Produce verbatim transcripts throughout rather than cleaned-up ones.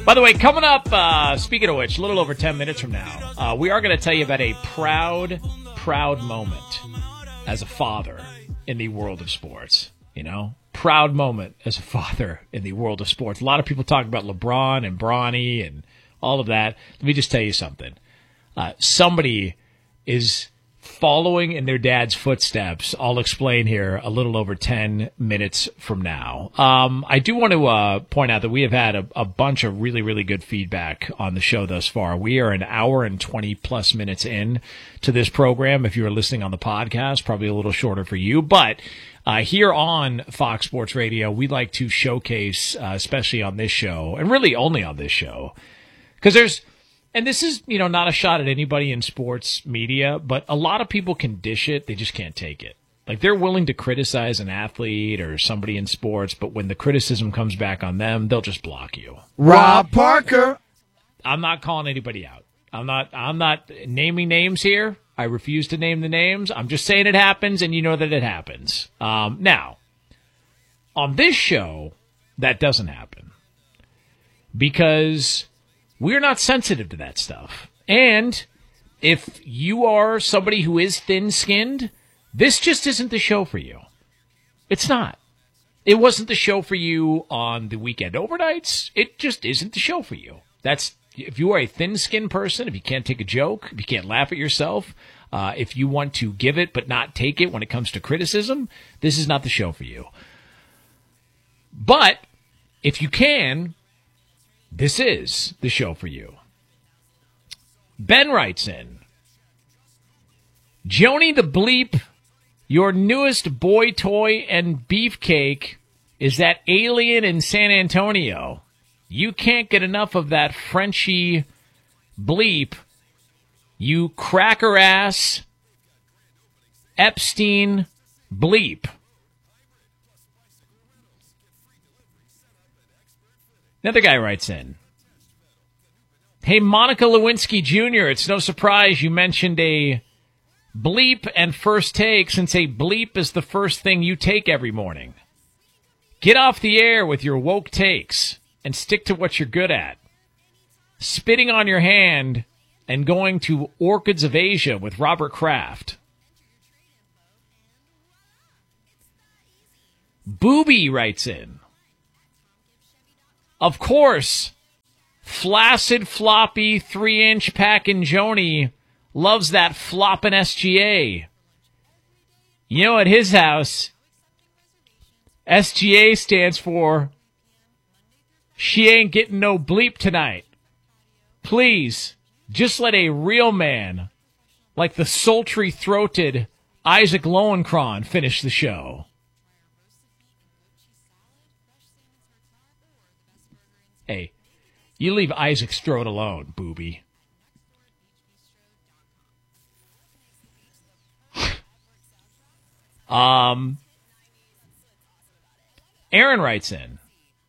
By the way, coming up, uh, speaking of which, a little over ten minutes from now, uh, we are going to tell you about a proud, proud moment as a father in the world of sports. You know, proud moment as a father in the world of sports. A lot of people talk about LeBron and Bronny and all of that. Let me just tell you something. Uh, somebody is following in their dad's footsteps. I'll explain here a little over ten minutes from now. Um, I do want to uh, point out that we have had a, a bunch of really, really good feedback on the show thus far. We are an hour and twenty plus minutes in to this program. If you are listening on the podcast, probably a little shorter for you. But uh, here on Fox Sports Radio, we like to showcase, uh, especially on this show, and really only on this show, because there's And this is, you know, not a shot at anybody in sports media, but a lot of people can dish it. They just can't take it. Like, they're willing to criticize an athlete or somebody in sports, but when the criticism comes back on them, they'll just block you. Rob Parker. I'm not calling anybody out. I'm not, I'm not naming names here. I refuse to name the names. I'm just saying it happens, and you know that it happens. Um, now, on this show, that doesn't happen because we're not sensitive to that stuff. And if you are somebody who is thin-skinned, this just isn't the show for you. It's not. It wasn't the show for you on the weekend overnights. It just isn't the show for you. That's, if you are a thin-skinned person, if you can't take a joke, if you can't laugh at yourself, uh, if you want to give it but not take it when it comes to criticism, this is not the show for you. But if you can, this is the show for you. Ben writes in, Joni the Bleep, your newest boy toy and beefcake is that alien in San Antonio. You can't get enough of that Frenchy bleep. You cracker ass Epstein bleep. Another guy writes in, hey, Monica Lewinsky Junior, it's no surprise you mentioned a bleep and first take, since a bleep is the first thing you take every morning. Get off the air with your woke takes and stick to what you're good at. Spitting on your hand and going to Orchids of Asia with Robert Kraft. Booby writes in, of course, flaccid, floppy, three-inch packin' Joni loves that floppin' S G A. You know, at his house, S G A stands for she ain't getting no bleep tonight. Please, just let a real man like the sultry-throated Isaac Lowenkron finish the show. Hey, you leave Isaac's throat alone, booby. um, Aaron writes in,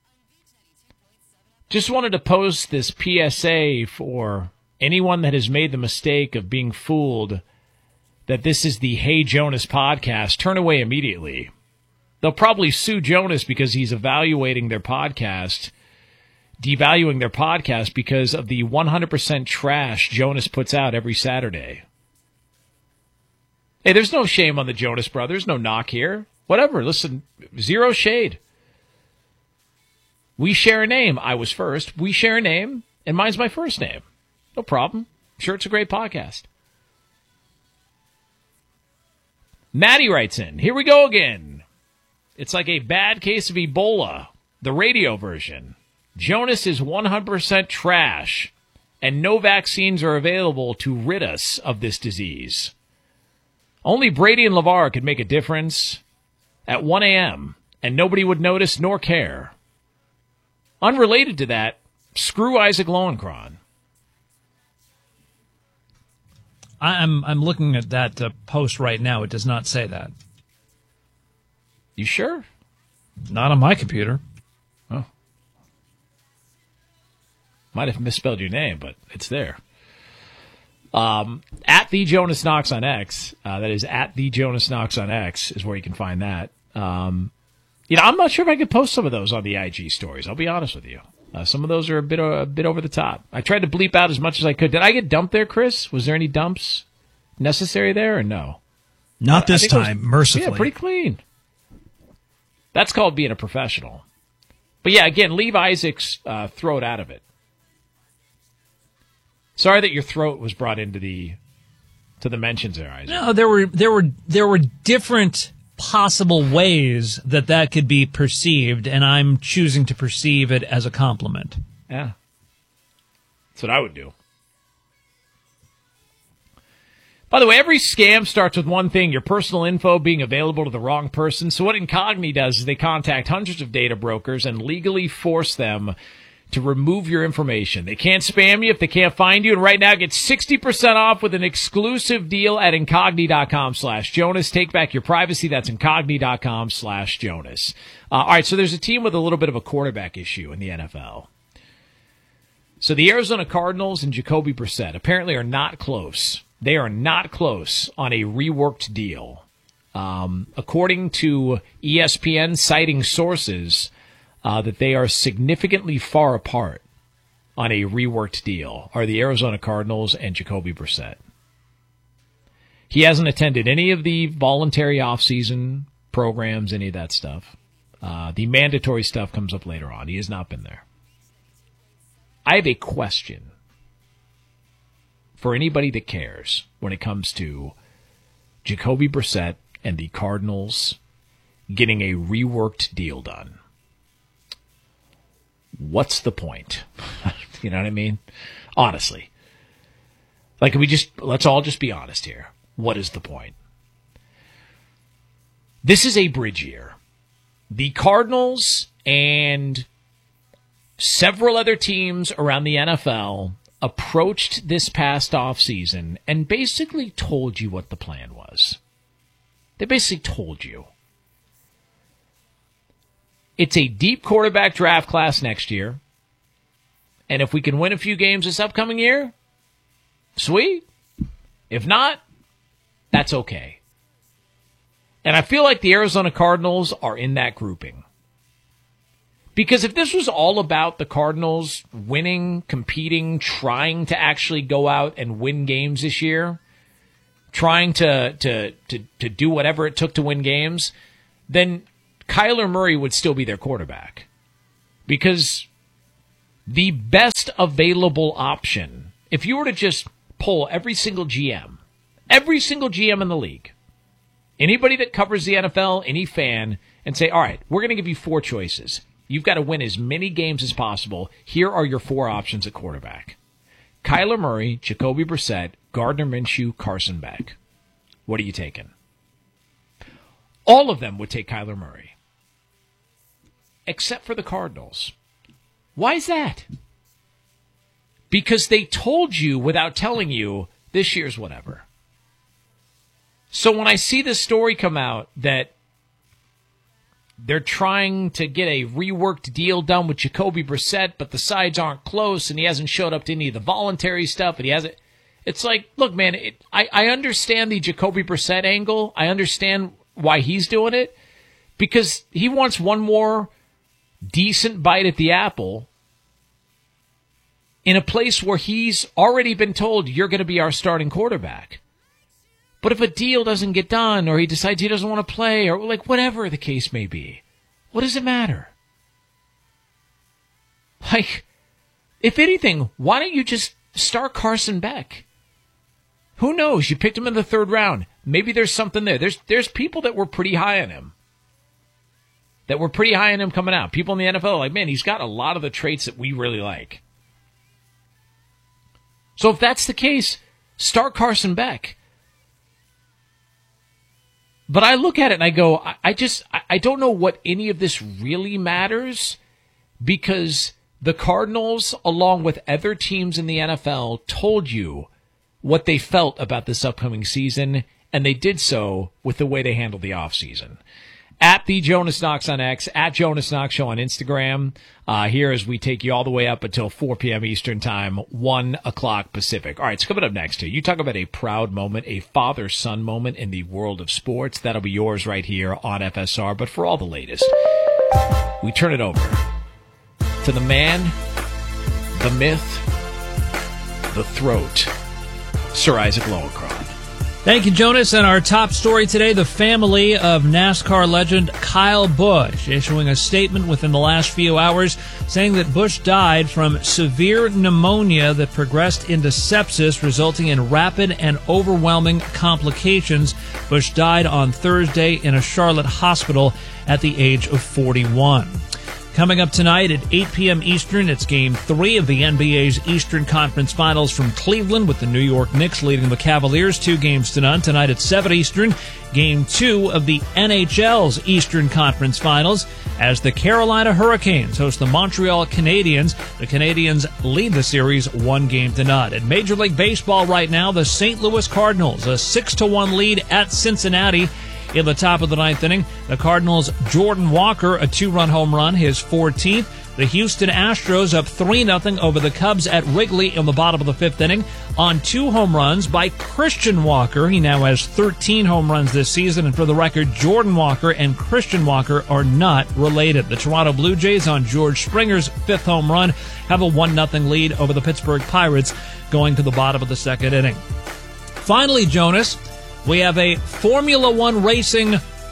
just wanted to post this P S A for anyone that has made the mistake of being fooled that this is the Hey Jonas podcast. Turn away immediately. They'll probably sue Jonas because he's evaluating their podcast, devaluing their podcast because of the one hundred percent trash Jonas puts out every Saturday. Hey, there's no shame on the Jonas Brothers. No knock here. Whatever. Listen, zero shade. We share a name. I was first. We share a name, and mine's my first name. No problem. I'm sure it's a great podcast. Maddie writes in, here we go again. It's like a bad case of Ebola, the radio version. Jonas is one hundred percent trash, and no vaccines are available to rid us of this disease. Only Brady and LeVar could make a difference at one a.m., and nobody would notice nor care. Unrelated to that, screw Isaac Lowenkron. I'm I'm looking at that uh, post right now. It does not say that. You sure? Not on my computer. Oh. Might have misspelled your name, but it's there. Um, at the Jonas Knox on X, uh, that is at the Jonas Knox on X is where you can find that. Um, you know, I'm not sure if I could post some of those on the I G stories. I'll be honest with you. Uh, some of those are a bit a bit over the top. I tried to bleep out as much as I could. Did I get dumped there, Chris? Was there any dumps necessary there or no? Not this time, was, mercifully. Yeah, pretty clean. That's called being a professional. But yeah, again, leave Isaac's uh, throat out of it. Sorry that your throat was brought into the to the mentions there, Isaac. No, there were there were there were different possible ways that that could be perceived, and I'm choosing to perceive it as a compliment. Yeah. That's what I would do. By the way, every scam starts with one thing, your personal info being available to the wrong person. So what Incogni does is they contact hundreds of data brokers and legally force them to remove your information. They can't spam you if they can't find you. And right now, get sixty percent off with an exclusive deal at Incogni.com slash Jonas. Take back your privacy. That's Incogni.com slash Jonas. Uh, all right, so there's a team with a little bit of a quarterback issue in the N F L. So the Arizona Cardinals and Jacoby Brissett apparently are not close. They are not close on a reworked deal. Um, according to E S P N citing sources, Uh, that they are significantly far apart on a reworked deal are the Arizona Cardinals and Jacoby Brissett. He hasn't attended any of the voluntary offseason programs, any of that stuff. Uh, the mandatory stuff comes up later on. He has not been there. I have a question for anybody that cares when it comes to Jacoby Brissett and the Cardinals getting a reworked deal done. What's the point? You know what I mean? Honestly. Like, we just, let's all just be honest here. What is the point? This is a bridge year. The Cardinals and several other teams around the N F L approached this past offseason and basically told you what the plan was. They basically told you. It's a deep quarterback draft class next year. And if we can win a few games this upcoming year, sweet. If not, that's okay. And I feel like the Arizona Cardinals are in that grouping. Because if this was all about the Cardinals winning, competing, trying to actually go out and win games this year, trying to to to, to do whatever it took to win games, then Kyler Murray would still be their quarterback. Because the best available option, if you were to just poll every single G M, every single G M in the league, anybody that covers the N F L, any fan, and say, all right, we're going to give you four choices. You've got to win as many games as possible. Here are your four options at quarterback. Kyler Murray, Jacoby Brissett, Gardner Minshew, Carson Beck. What are you taking? All of them would take Kyler Murray. Except for the Cardinals. Why is that? Because they told you without telling you this year's whatever. So when I see this story come out that they're trying to get a reworked deal done with Jacoby Brissett, but the sides aren't close and he hasn't showed up to any of the voluntary stuff and he hasn't. It's like, look, man, it, I, I understand the Jacoby Brissett angle. I understand why he's doing it because he wants one more decent bite at the apple in a place where he's already been told you're going to be our starting quarterback. But if a deal doesn't get done or he decides he doesn't want to play or like whatever the case may be, what does it matter? Like, if anything, why don't you just start Carson Beck? Who knows? You picked him in the third round. Maybe there's something there. There's there's people that were pretty high on him. That were pretty high on him coming out. People in the N F L are like, man, he's got a lot of the traits that we really like. So if that's the case, start Carson Beck. But I look at it and I go, I, I just, I don't know what any of this really matters because the Cardinals, along with other teams in the N F L, told you what they felt about this upcoming season, and they did so with the way they handled the offseason. At the Jonas Knox on X, at Jonas Knox Show on Instagram. Uh, here as we take you all the way up until four p.m. Eastern Time, one o'clock Pacific. All right, so coming up next here, you talk about a proud moment, a father-son moment in the world of sports. That'll be yours right here on F S R. But for all the latest, we turn it over to the man, the myth, the throat, Sir Isaac Lowenkron. Thank you, Jonas. And our top story today, the family of NASCAR legend Kyle Busch issuing a statement within the last few hours saying that Busch died from severe pneumonia that progressed into sepsis, resulting in rapid and overwhelming complications. Busch died on Thursday in a Charlotte hospital at the age of forty-one. Coming up tonight at eight p.m. Eastern, it's Game three of the N B A's Eastern Conference Finals from Cleveland, with the New York Knicks leading the Cavaliers two games to none. Tonight at seven Eastern, Game two of the N H L's Eastern Conference Finals, as the Carolina Hurricanes host the Montreal Canadiens. The Canadiens lead the series one game to none. In Major League Baseball right now, the Saint Louis Cardinals, a six to one lead at Cincinnati. In the top of the ninth inning, the Cardinals' Jordan Walker, a two-run home run, his fourteenth. The Houston Astros up three nothing over the Cubs at Wrigley in the bottom of the fifth inning on two home runs by Christian Walker. He now has thirteen home runs this season, and for the record, Jordan Walker and Christian Walker are not related. The Toronto Blue Jays, on George Springer's fifth home run, have a one nothing lead over the Pittsburgh Pirates going to the bottom of the second inning. Finally, Jonas, we have a Formula One racing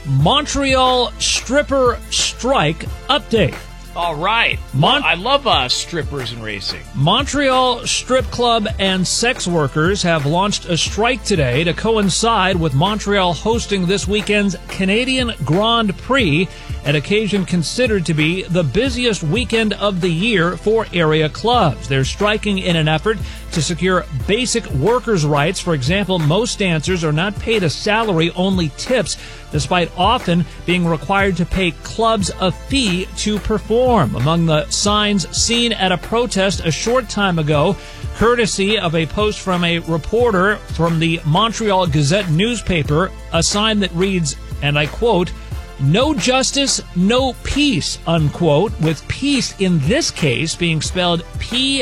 Montreal stripper strike update. All right. Mon- I love uh, strippers and racing. Montreal Strip Club and sex workers have launched a strike today to coincide with Montreal hosting this weekend's Canadian Grand Prix, an occasion considered to be the busiest weekend of the year for area clubs. They're striking in an effort to secure basic workers' rights. For example, most dancers are not paid a salary, only tips, despite often being required to pay clubs a fee to perform. Among the signs seen at a protest a short time ago, courtesy of a post from a reporter from the Montreal Gazette newspaper, a sign that reads, and I quote, "No justice, no peace," unquote, with peace in this case being spelled P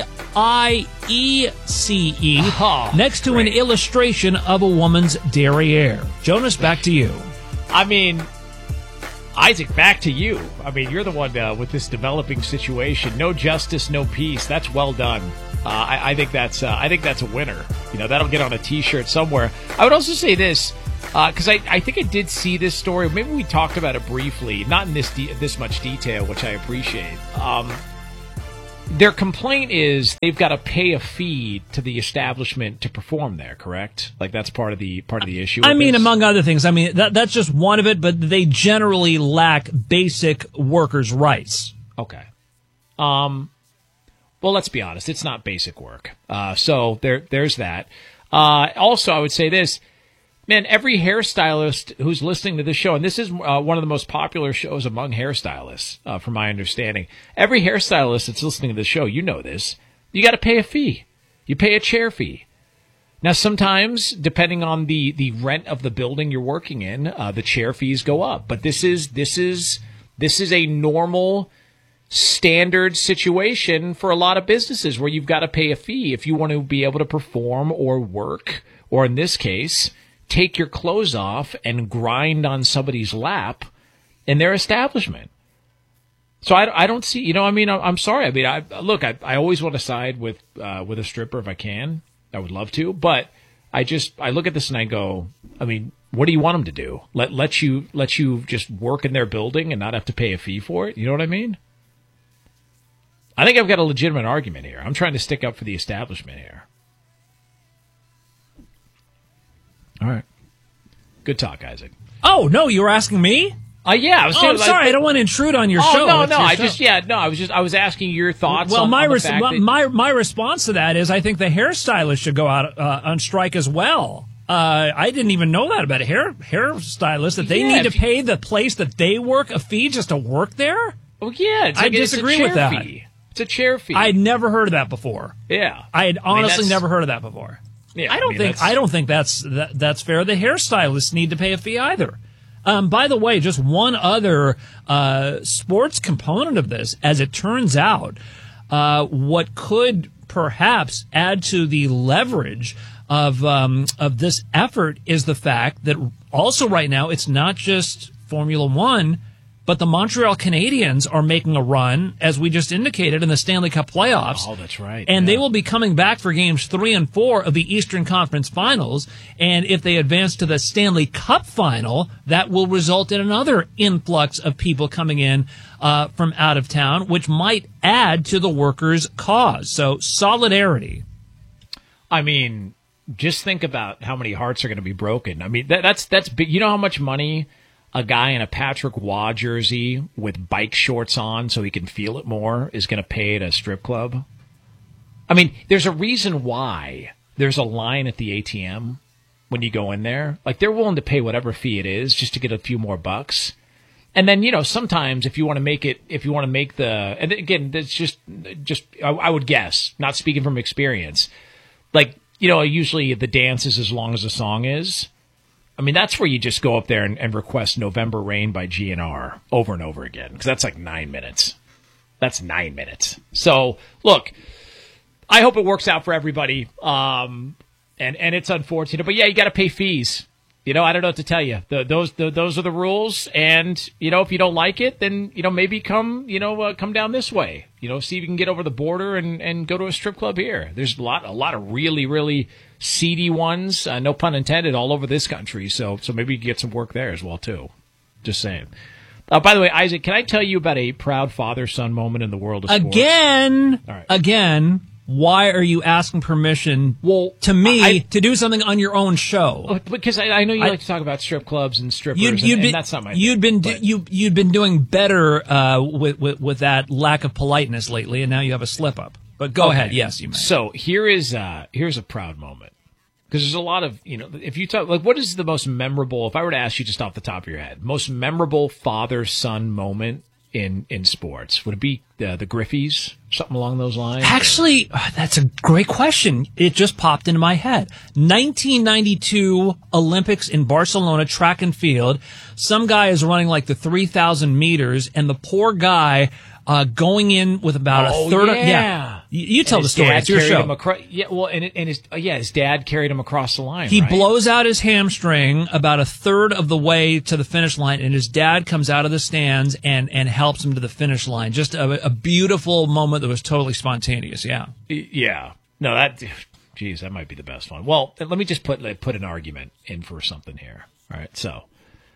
I E C E, oh, next to great. an illustration of a woman's derriere. Jonas, back to you. I mean, Isaac, back to you. I mean, you're the one uh, with this developing situation. No justice, no peace. That's well done. Uh, I, I think that's uh, I think that's a winner. You know, that'll get on a T-shirt somewhere. I would also say this, because uh, I, I think I did see this story. Maybe we talked about it briefly, not in this de- this much detail, which I appreciate. Um, their complaint is they've got to pay a fee to the establishment to perform there. Correct? Like that's part of the part of the issue. I mean, this. among other things. I mean, that, that's just one of it. But they generally lack basic workers' rights. Okay. Um. Well, let's be honest. It's not basic work. Uh, so there, there's that. Uh, also, I would say this. Man, every hairstylist who's listening to this show, and this is uh, one of the most popular shows among hairstylists, uh, from my understanding. Every hairstylist that's listening to this show, you know this. You got to pay a fee. You pay a chair fee. Now, sometimes, depending on the, the rent of the building you're working in, uh, the chair fees go up. But this is this is this is a normal, standard situation for a lot of businesses where you've got to pay a fee if you want to be able to perform or work, or in this case, take your clothes off and grind on somebody's lap in their establishment. So I, I don't see, you know, I mean, I'm sorry. I mean, I look, I, I always want to side with uh, with a stripper if I can. I would love to, but I just I look at this and I go, I mean, what do you want them to do? Let let you let you just work in their building and not have to pay a fee for it? You know what I mean? I think I've got a legitimate argument here. I'm trying to stick up for the establishment here. All right. Good talk, Isaac. Oh, no, you were asking me? Uh, yeah. I was oh, saying, I'm sorry. like, I don't want to intrude on your oh, show. no, It's no. your I show. just, yeah, no, I was just, I was asking your thoughts well, on, my, on the res- fact that... my, my response to that is I think the hairstylist should go out uh, on strike as well. Uh, I didn't even know that about a hair hairstylist, that they Yeah, need to if you- pay the place that they work a fee just to work there? Oh, yeah. It's I like, disagree it's a with chair that. Fee. It's a chair fee. I had never heard of that before. Yeah. I had I mean, honestly that's- never heard of that before. Yeah, I don't I mean, think that's- I don't think that's that, that's fair. The hairstylists need to pay a fee either. Um, by the way, just one other uh, sports component of this, as it turns out, uh, what could perhaps add to the leverage of um, of this effort is the fact that also right now it's not just Formula One. but the Montreal Canadiens are making a run, as we just indicated, in the Stanley Cup playoffs. Oh, that's right. And yeah. they will be coming back for games three and four of the Eastern Conference Finals. And if they advance to the Stanley Cup final, that will result in another influx of people coming in uh, from out of town, which might add to the workers' cause. So solidarity. I mean, just think about how many hearts are going to be broken. I mean, that, that's that's big. You know how much money a guy in a Patrick Waugh jersey with bike shorts on so he can feel it more is going to pay at a strip club? I mean, there's a reason why there's a line at the A T M when you go in there. Like, they're willing to pay whatever fee it is just to get a few more bucks. And then, you know, sometimes if you want to make it, if you want to make the, and again, that's just, just, I, I would guess, not speaking from experience, like, you know, usually the dance is as long as the song is. I mean, that's where you just go up there and, and request November Rain by G N R over and over again, because that's like nine minutes. That's nine minutes. So, look, I hope it works out for everybody, um, and, and it's unfortunate. But, yeah, you got to pay fees. You know, I don't know what to tell you. The, those the, those are the rules, and, you know, if you don't like it, then, you know, maybe come, you know, uh, come down this way. You know, see if you can get over the border and, and go to a strip club here. There's a lot, a lot of really, really seedy ones, uh, no pun intended, all over this country. So, so maybe you can get some work there as well, too. Just saying. Uh, by the way, Isaac, can I tell you about a proud father-son moment in the world of sports? Again, All right. again, why are you asking permission well, to me I, to do something on your own show? Because I, I know you I, like to talk about strip clubs and strippers, you'd, you'd and, been, and that's not my you'd thing. Been do, you, you'd been doing better uh, with, with, with that lack of politeness lately, and now you have a slip-up. But go okay. ahead. Yes, you may. So here is uh, here's a proud moment. Because there's a lot of, you know, if you talk, like, what is the most memorable, if I were to ask you just off the top of your head, most memorable father-son moment in, in sports? Would it be the, the Griffies? Something along those lines? Actually, uh, that's a great question. It just popped into my head. nineteen ninety-two Olympics in Barcelona, track and field. Some guy is running like the three thousand meters, and the poor guy uh, going in with about oh, a third yeah. of, yeah. You, you tell the story. It's your show. Him across, yeah, well, and, it, and his, uh, yeah, his dad carried him across the line. He right? blows out his hamstring about a third of the way to the finish line, and his dad comes out of the stands and, and helps him to the finish line. Just a, a beautiful moment that was totally spontaneous. Yeah. Yeah. No, that, geez, that might be the best one. Well, let me just put, put an argument in for something here. All right. So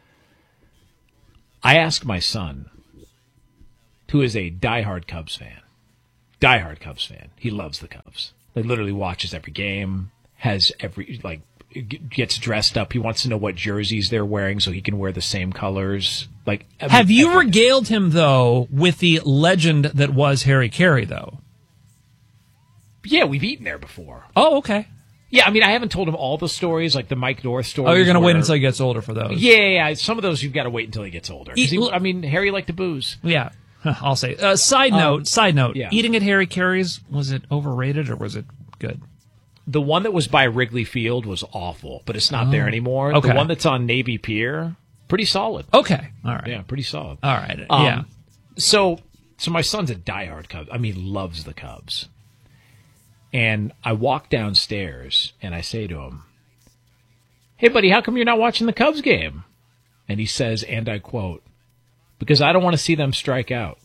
I asked my son, who is a diehard Cubs fan, diehard Cubs fan. He loves the Cubs. He literally watches every game, has every, like, gets dressed up. He wants to know what jerseys they're wearing so he can wear the same colors. Like, I mean, have you everything. regaled him, though, with the legend that was Harry Carey, though? Yeah, we've eaten there before. Oh, okay. Yeah, I mean, I haven't told him all the stories, like the Mike North stories. Oh, you're going to where, wait until he gets older for those. Yeah, yeah, yeah. Some of those you've got to wait until he gets older. 'Cause Eat, he, I mean, Harry liked to booze. Yeah. I'll say. Uh, side note, um, side note. Yeah. Eating at Harry Carey's, was it overrated or was it good? The one that was by Wrigley Field was awful, but it's not oh, there anymore. Okay. The one that's on Navy Pier, pretty solid. Okay. All right. Yeah, pretty solid. All right. Um, yeah. So, so my son's a diehard Cubs. I mean, loves the Cubs. And I walk downstairs and I say to him, "Hey, buddy, how come you're not watching the Cubs game?" And he says, and I quote, "Because I don't want to see them strike out."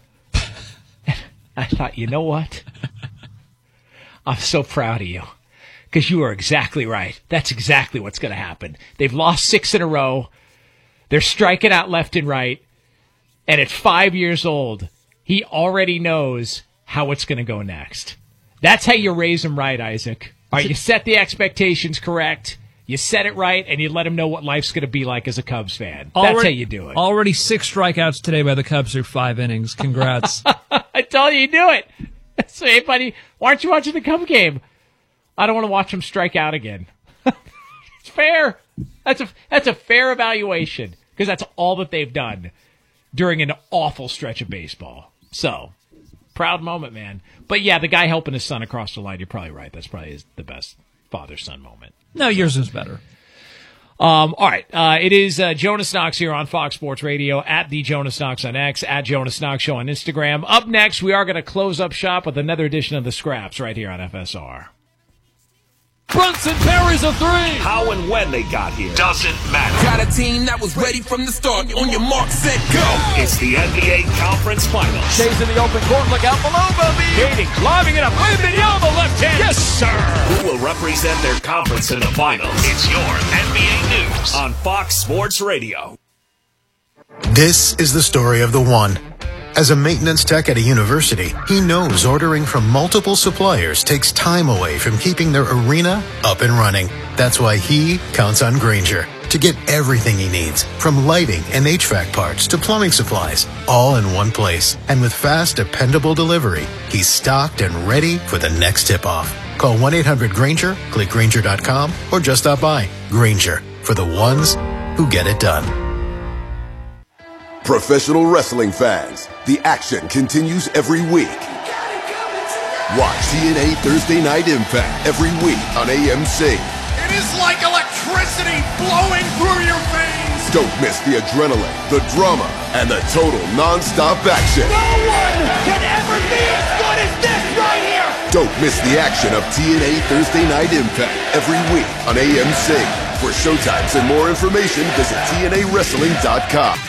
I thought, you know what? I'm so proud of you. Because you are exactly right. That's exactly what's going to happen. They've lost six in a row. They're striking out left and right. And at five years old, he already knows how it's going to go next. That's how you raise him right, Isaac. All right, you set the expectations correct. You set it right, and you let him know what life's going to be like as a Cubs fan. That's already, how you do it. Already six strikeouts today by the Cubs through five innings. Congrats. I told you you do it. So, hey, buddy, why aren't you watching the Cubs game? I don't want to watch them strike out again. It's fair. That's a that's a fair evaluation because that's all that they've done during an awful stretch of baseball. So, proud moment, man. But, yeah, the guy helping his son across the line, you're probably right. That's probably his, the best father-son moment. No, yours is better. Um, all right. Uh, it is uh, Jonas Knox here on Fox Sports Radio, at the Jonas Knox on X, at Jonas Knox Show on Instagram. Up next, we are going to close up shop with another edition of The Scraps right here on F S R. Brunson parries a three. How and when they got here doesn't matter. Got a team that was ready from the start. On your mark, set, go. It's the N B A Conference Finals. Shays in the open court. Look out below, Bobby. Gating, lobbing it up. Wembanyama, left hand. Yes, sir. Who will represent their conference in the finals? It's your N B A News on Fox Sports Radio. This is the story of the one. As a maintenance tech at a university, he knows ordering from multiple suppliers takes time away from keeping their arena up and running. That's why he counts on Grainger to get everything he needs, from lighting and H V A C parts to plumbing supplies, all in one place. And with fast, dependable delivery, he's stocked and ready for the next tip-off. Call one eight hundred Grainger, click Grainger dot com, or just stop by. Grainger, for the ones who get it done. Professional wrestling fans, the action continues every week. Watch T N A Thursday Night Impact every week on A M C. It is like electricity flowing through your veins. Don't miss the adrenaline, the drama, and the total non-stop action. No one can ever be as good as this right here. Don't miss the action of T N A Thursday Night Impact every week on A M C. For showtimes and more information, visit T N A wrestling dot com.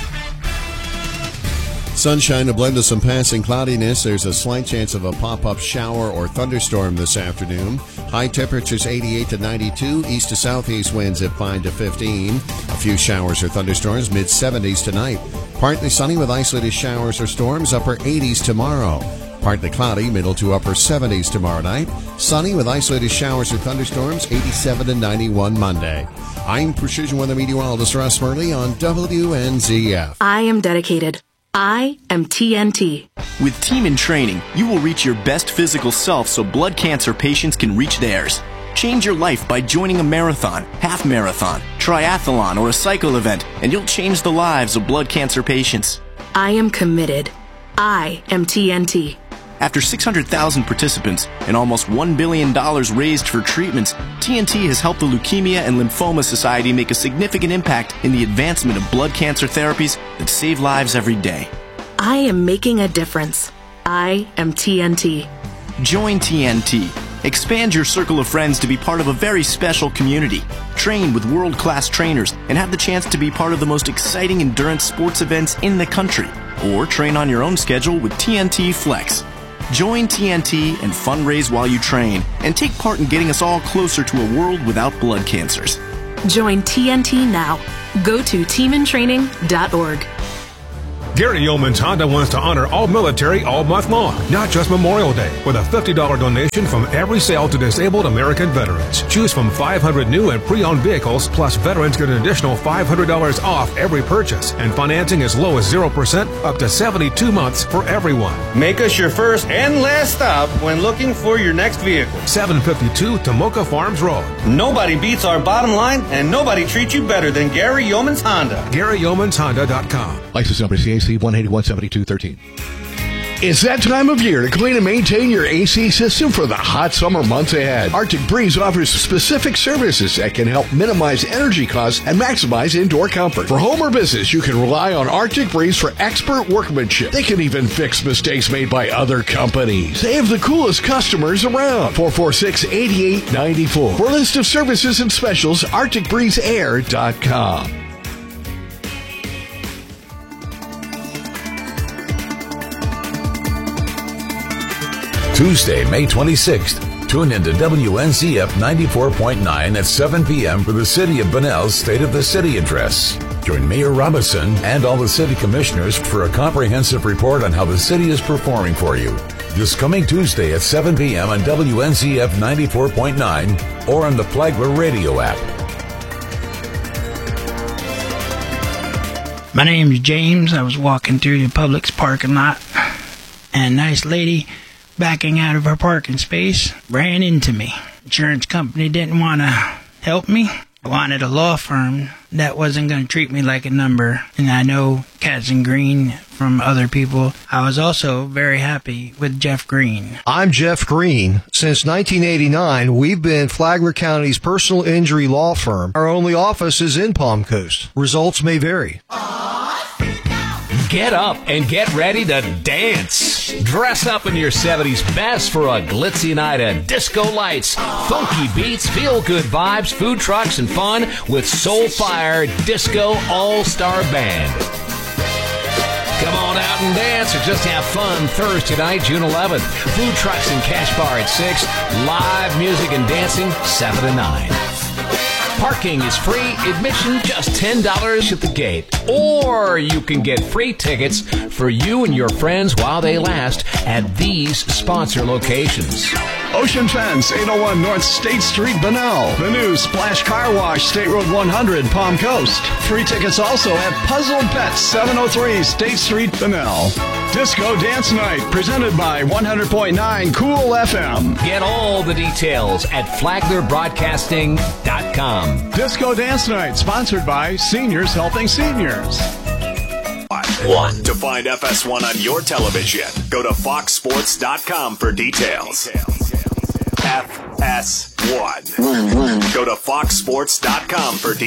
Sunshine to blend with some passing cloudiness. There's a slight chance of a pop-up shower or thunderstorm this afternoon. High temperatures eighty-eight to ninety-two. East to southeast winds at five to fifteen. A few showers or thunderstorms, mid seventies tonight. Partly sunny with isolated showers or storms, upper eighties tomorrow. Partly cloudy, middle to upper seventies tomorrow night. Sunny with isolated showers or thunderstorms, eighty-seven to ninety-one Monday. I'm Precision Weather Meteorologist Russ Murley on W N Z F. I am dedicated. I am T N T. With Team in Training, you will reach your best physical self so blood cancer patients can reach theirs. Change your life by joining a marathon, half marathon, triathlon, or a cycle event, and you'll change the lives of blood cancer patients. I am committed. I am T N T. After six hundred thousand participants and almost one billion dollars raised for treatments, T N T has helped the Leukemia and Lymphoma Society make a significant impact in the advancement of blood cancer therapies that save lives every day. I am making a difference. I am T N T. Join T N T. Expand your circle of friends to be part of a very special community. Train with world-class trainers and have the chance to be part of the most exciting endurance sports events in the country. Or train on your own schedule with T N T Flex. Join T N T and fundraise while you train, and take part in getting us all closer to a world without blood cancers. Join T N T now. Go to team in training dot org. Gary Yeomans Honda wants to honor all military all month long, not just Memorial Day, with a fifty dollars donation from every sale to disabled American veterans. Choose from five hundred new and pre-owned vehicles, plus veterans get an additional five hundred dollars off every purchase, and financing as low as zero percent up to seventy-two months for everyone. Make us your first and last stop when looking for your next vehicle. seven fifty-two Tomoka Farms Road. Nobody beats our bottom line, and nobody treats you better than Gary Yeomans Honda. Gary Yeomans Honda dot com. License number C A C one eighty-one seventy-two thirteen. It's that time of year to clean and maintain your A C system for the hot summer months ahead. Arctic Breeze offers specific services that can help minimize energy costs and maximize indoor comfort. For home or business, you can rely on Arctic Breeze for expert workmanship. They can even fix mistakes made by other companies. They have the coolest customers around. four four six, eight eight nine four. For a list of services and specials, arctic breeze air dot com. Tuesday, May twenty-sixth, tune in to W N Z F ninety-four point nine at seven p.m. for the City of Bunnell's State of the City address. Join Mayor Robinson and all the city commissioners for a comprehensive report on how the city is performing for you. This coming Tuesday at seven p.m. on W N Z F ninety-four point nine or on the Flagler radio app. My name's James. I was walking through the Publix parking lot, and a nice lady backing out of her parking space ran into me. Insurance company didn't want to help me. I wanted a law firm that wasn't going to treat me like a number. And I know Katz and Green from other people. I was also very happy with Jeff Green. I'm Jeff Green. Since nineteen eighty-nine, we've been Flagler County's personal injury law firm. Our only office is in Palm Coast. Results may vary. Get up and get ready to dance. Dress up in your seventies best for a glitzy night of disco lights, funky beats, feel-good vibes, food trucks, and fun with Soulfire Disco All-Star Band. Come on out and dance or just have fun Thursday night, June eleventh. Food trucks and cash bar at six. Live music and dancing seven to nine. Parking is free, admission just ten dollars at the gate. Or you can get free tickets for you and your friends while they last at these sponsor locations. Ocean Fence, eight oh one North State Street, Bunnell. The new Splash Car Wash, State Road one hundred, Palm Coast. Free tickets also at Puzzle Pets, seven oh three State Street, Bunnell. Disco Dance Night, presented by one hundred point nine Cool F M. Get all the details at flagler broadcasting dot com. Disco Dance Night, sponsored by Seniors Helping Seniors. One. To find F S one on your television, go to fox sports dot com for details. F S one. Go to fox sports dot com for details.